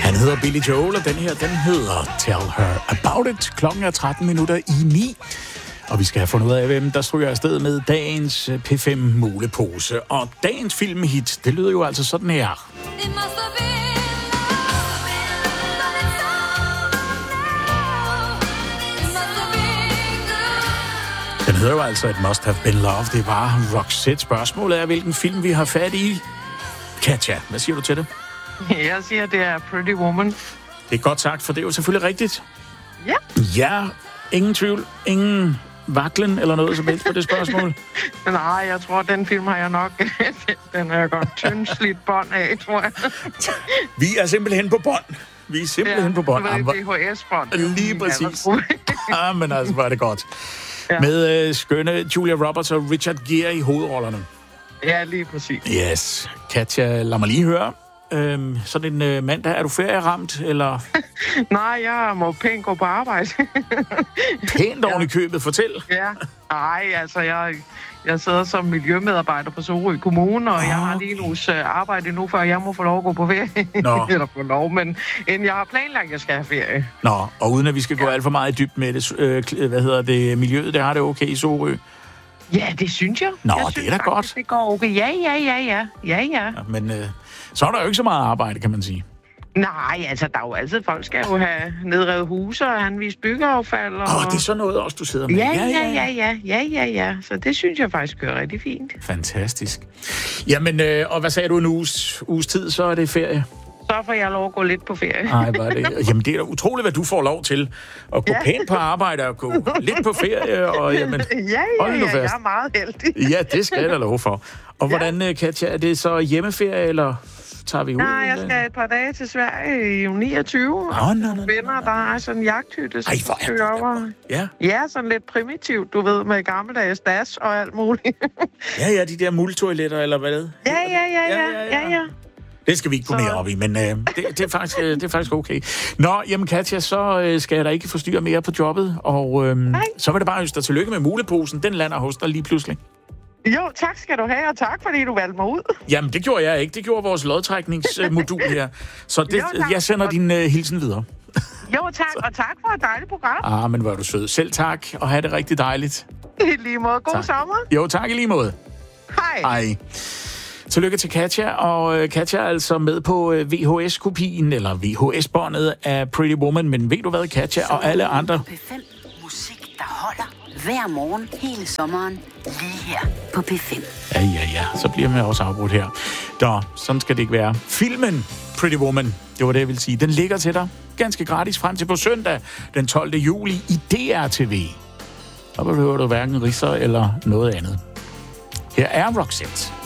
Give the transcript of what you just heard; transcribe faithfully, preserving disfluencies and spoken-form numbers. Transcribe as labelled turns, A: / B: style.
A: Han hedder Billy Joel, og den her, den hedder Tell Her About It. Klokken er tretten minutter i ni, og vi skal have fundet ud af, hvem der stryger afsted med dagens P fem mulepose. Og dagens filmhit, det lyder jo altså sådan her. Den hedder jo altså et Must Have Been Love. Det var Roxette. Spørgsmålet er, hvilken film vi har fat i. Katja, hvad siger du til det?
B: Jeg siger, det er Pretty Woman.
A: Det er godt sagt, for det er jo selvfølgelig rigtigt.
B: Ja.
A: Ja, ingen tvivl, ingen vaklen eller noget som helst på det spørgsmål.
B: Nej, jeg tror, den film har jeg nok... den er godt tyndslidt bånd af, tror jeg.
A: Vi er simpelthen på bånd. Vi er simpelthen
B: ja,
A: på bånd.
B: Ja, V H S-bånd.
A: Lige præcis. Ah, men altså, var det godt.
B: Ja.
A: Med øh, skønne Julia Roberts og Richard Gere i hovedrollerne.
B: Ja, lige præcis.
A: Yes. Katja, lad mig lige høre. Øhm, sådan en øh, mandag, er du ferieramt, eller?
B: Nej, jeg må pænt gå på arbejde.
A: Pænt oven i købet, fortæl.
B: Ja, nej, altså jeg, jeg sidder som miljømedarbejder på Sorø Kommune, og oh. jeg har lige en uges arbejde nu, før jeg må få lov at gå på ferie.
A: Nå.
B: Eller få lov, men inden jeg har planlagt, at jeg skal have ferie.
A: Nå, og uden at vi skal gå ja. alt for meget i dyb med det, øh, hvad hedder det, miljøet, det har det okay i Sorø?
B: Ja, det synes jeg.
A: Nå,
B: jeg
A: det
B: synes,
A: er da
B: faktisk,
A: godt.
B: Det går okay. Ja, ja, ja, ja. Ja, ja.
A: ja men øh, så er der jo ikke så meget arbejde, kan man sige.
B: Nej, altså, der er jo altid... Folk skal jo have nedrevet huse og anvist byggeaffald. Åh,
A: og... oh, det er så noget også, du sidder med.
B: Ja, ja, ja, ja, ja, ja, ja. Så det synes jeg faktisk gør rigtig fint.
A: Fantastisk. Jamen, øh, og hvad sagde du en uges, uges tid, så er det ferie?
B: Så får jeg lov at gå lidt på ferie.
A: Nej, var det. Jamen, det er da utroligt, hvad du får lov til. At gå ja. pænt på arbejde og gå lidt på ferie. Og, jamen,
B: ja, ja, ja, jeg er meget heldig.
A: Ja, det skal jeg da lov for. Og hvordan, ja. Katja, er det så hjemmeferie, eller tager vi ud?
B: Nej, jeg skal et par dage til Sverige i niogtyve.
A: Nå, nå, nå, nå.
B: Venner, der er sådan en jagthytte.
A: Ej, hvor er det ja.
B: ja, sådan lidt primitivt, du ved, med gammeldags das og alt muligt.
A: ja, ja, de der multoiletter, eller hvad?
B: Ja, ja, ja, ja, ja, ja. ja.
A: Det skal vi ikke gå mere op i, men øh, det, det, er faktisk, det er faktisk okay. Nå, jamen Katja, så øh, skal jeg da ikke forstyrre mere på jobbet, og øh, så vil det bare ønske dig tillykke med muleposen. Den lander hos dig lige pludselig.
B: Jo, tak skal du have, og tak fordi du valgte mig ud.
A: Jamen, det gjorde jeg ikke. Det gjorde vores lodtrækningsmodul her. Så det, jo, jeg sender din øh, hilsen videre.
B: Jo, tak, og tak for et dejligt program.
A: Ah, men hvor er du sød. Selv tak, og have det rigtig dejligt.
B: I lige måde. God tak. Sommer.
A: Jo, tak i lige måde.
B: Hej.
A: Hej. Tillykke til Katja, og øh, Katja er altså med på øh, V H S-kopien, eller V H S-båndet af Pretty Woman, men ved du hvad, Katja og alle andre...
C: P fem musik, der holder hver morgen hele sommeren, lige her på P fem.
A: Ja, ja, ja, så bliver man også afbrudt her. Da, sådan skal det ikke være. Filmen Pretty Woman, det var det, jeg ville sige, den ligger til dig ganske gratis frem til på søndag, den tolvte juli i D R T V. Der behøver du hverken ridser eller noget andet. Her er Roxette.